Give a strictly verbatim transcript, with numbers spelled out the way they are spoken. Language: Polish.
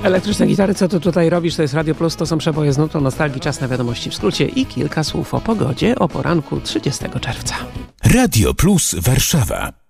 Elektryczne gitary, co tu tutaj robisz? To jest Radio Plus, to są przeboje z nutą nostalgii, czas na wiadomości w skrócie i kilka słów o pogodzie o poranku trzydziestego czerwca. Radio Plus Warszawa.